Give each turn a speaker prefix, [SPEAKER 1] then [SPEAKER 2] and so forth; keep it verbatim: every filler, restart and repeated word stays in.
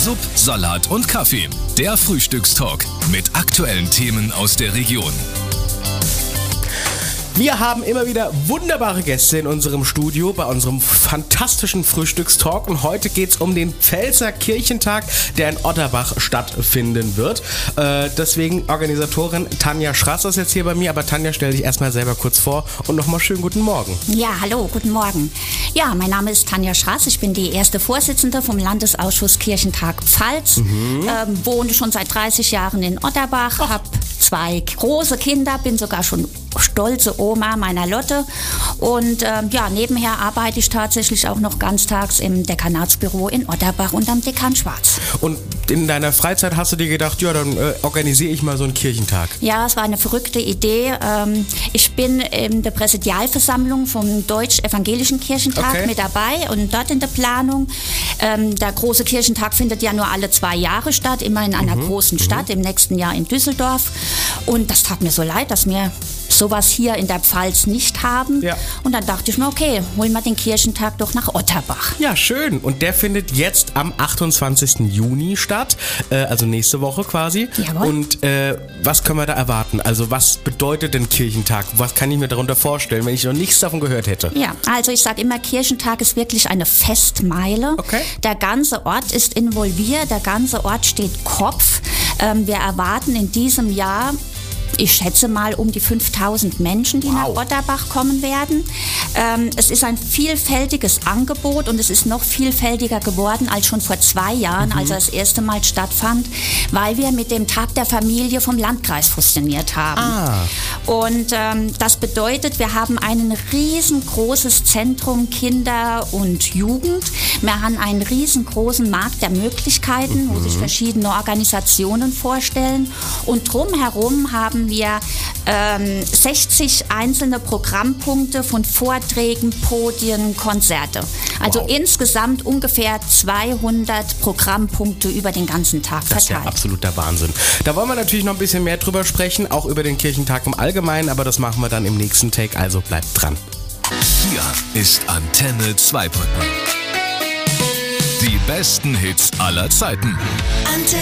[SPEAKER 1] Sub, Salat und Kaffee. Der Frühstückstalk mit aktuellen Themen aus der Region.
[SPEAKER 2] Wir haben immer wieder wunderbare Gäste in unserem Studio bei unserem fantastischen Frühstückstalk und heute geht es um den Pfälzer Kirchentag, der in Otterbach stattfinden wird. Äh, deswegen Organisatorin Tanja Schrass ist jetzt hier bei mir, aber Tanja, stell dich erstmal selber kurz vor und nochmal schönen guten Morgen.
[SPEAKER 3] Ja, hallo, guten Morgen. Ja, mein Name ist Tanja Schrass, ich bin die erste Vorsitzende vom Landesausschuss Kirchentag Pfalz, mhm. ähm, wohne schon seit dreißig Jahren in Otterbach, habe zwei große Kinder, bin sogar schon stolze Oma meiner Lotte und ähm, ja, nebenher arbeite ich tatsächlich auch noch ganztags im Dekanatsbüro in Otterbach unterm Dekan Schwarz.
[SPEAKER 2] Und in deiner Freizeit hast du dir gedacht, ja, dann äh, organisiere ich mal so einen Kirchentag?
[SPEAKER 3] Ja, es war eine verrückte Idee. Ähm, ich bin in der Präsidialversammlung vom Deutsch-Evangelischen Kirchentag okay. mit dabei und dort in der Planung. Ähm, der große Kirchentag findet ja nur alle zwei Jahre statt, immer in einer mhm. großen Stadt, mhm. im nächsten Jahr in Düsseldorf. Und das tat mir so leid, dass wir sowas hier in der Pfalz nicht haben. Ja. Und dann dachte ich mir, okay, holen wir den Kirchentag doch nach Otterbach.
[SPEAKER 2] Ja, schön. Und der findet jetzt am achtundzwanzigsten Juni statt, äh, also nächste Woche quasi.
[SPEAKER 3] Jawohl.
[SPEAKER 2] Und äh, was können wir da erwarten? Also was bedeutet denn Kirchentag? Was kann ich mir darunter vorstellen, wenn ich noch nichts davon gehört hätte?
[SPEAKER 3] Ja, also ich sage immer, Kirchentag ist wirklich eine Festmeile.
[SPEAKER 2] Okay.
[SPEAKER 3] Der ganze Ort ist involviert, der ganze Ort steht Kopf. Ähm, wir erwarten in diesem Jahr, ich schätze mal um die fünftausend Menschen, die wow. nach Otterbach kommen werden. Ähm, es ist ein vielfältiges Angebot und es ist noch vielfältiger geworden als schon vor zwei Jahren, mhm. als er das erste Mal stattfand, weil wir mit dem Tag der Familie vom Landkreis fusioniert haben.
[SPEAKER 2] Ah.
[SPEAKER 3] Und ähm, das bedeutet, wir haben ein riesengroßes Zentrum Kinder und Jugend. Wir haben einen riesengroßen Markt der Möglichkeiten, mhm. wo sich verschiedene Organisationen vorstellen. Und drumherum haben wir ähm, sechzig einzelne Programmpunkte von Vorträgen, Podien, Konzerte. Also wow. insgesamt ungefähr zweihundert Programmpunkte über den ganzen Tag verteilt.
[SPEAKER 2] Das ist ja absoluter Wahnsinn. Da wollen wir natürlich noch ein bisschen mehr drüber sprechen, auch über den Kirchentag im Allgemeinen, aber das machen wir dann im nächsten Take, also bleibt dran.
[SPEAKER 1] Hier ist Antenne Zweibrücken. Die besten Hits aller Zeiten.